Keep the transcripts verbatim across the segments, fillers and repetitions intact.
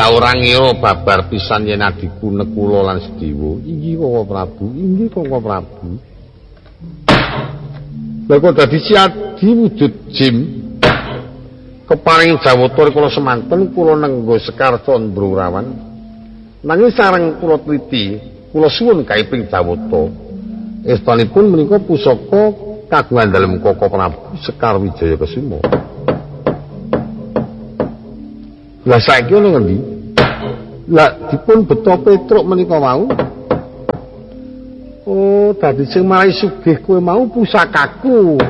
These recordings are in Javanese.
Lah ora ngira babar pisan yen adiku Nekula lan Sedewa. Inggih Koko Prabu, inggih Koko Prabu. Lah kok dadi siadi wujud jim. Keparing Jawata kula semanten kula nenggo Sekar Candrarawan. Nanging sareng kula teliti, kula suwun kaiping Jawata. Estanipun menika pusaka kagungan dalem Koko Prabu Sekar Wijaya Kesuma. Lah saiki ana ngendi? Lah dipun beto Petruk menika wau. Oh, dadi sing marai sugih kowe mau pusakaku.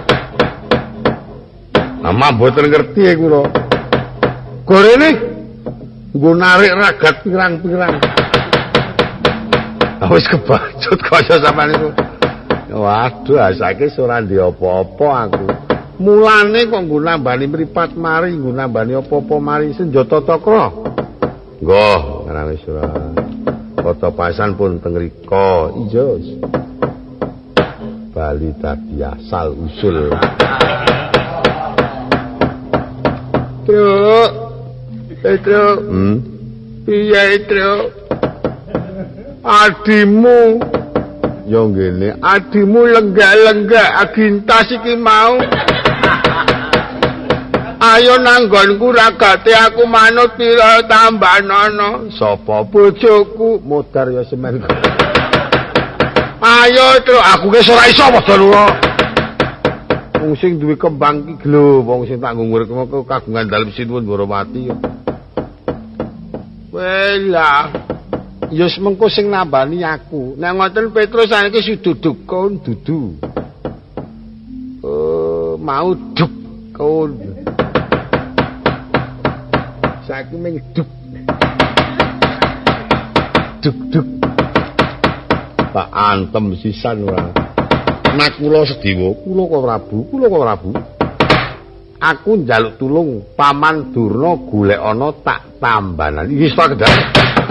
Nama mboten ngerti ya kula. Gorene nggo narik ragat pirang-pirang. Ah wis kebacut kaya sampean niku. Waduh, saiki ora ndek apa-apa aku. Mulane kok nggo nambani mripat mari, nggo nambani apa-apa mari senjata takra. Nggih, ora wis ora. Kota pasan pun teng rika. Iya. Bali dadi asal usul. Truk. Truk. Hmm. Piye, Truk? Adimu yo ngene, adimu lenggak-lenggak agintas iki mau. Ayo nanggonku ragate aku manut pira tambanono. Sapa bojoku modar ya semen. Ayo Truk, aku wis ora iso padha lho. Wong sing duwe kembang iki lho, wong sing tak ngunggur kagungan dalem Sinuwun Dwarawati. Wela. Ya semengko sing nambani aku. Nek ngoten Petrus saniki sududuk kon dudu. Oh, mau duk kon. Saiki mung duk. Duk duk. Pak antem sisan ora. Nek kula Sedewa, kula Koko Prabu, kula Koko Prabu. Aku njaluk tulung Paman Durna golek ana tak tambanan. Iki sak kedar.